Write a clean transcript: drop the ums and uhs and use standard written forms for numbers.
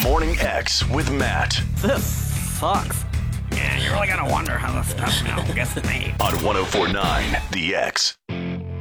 Morning X with Matt This sucks. Yeah, you're really gonna wonder how this stuff now gets made. on 104.9 The X.